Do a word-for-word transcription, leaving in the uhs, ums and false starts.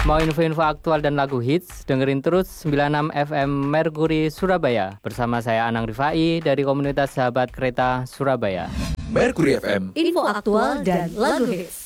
Mau info-info aktual dan lagu hits? Dengerin terus sembilan puluh enam F M Mercury Surabaya. Bersama saya Anang Rifai dari komunitas Sahabat Kereta Surabaya. Mercury F M. Info aktual dan lagu hits.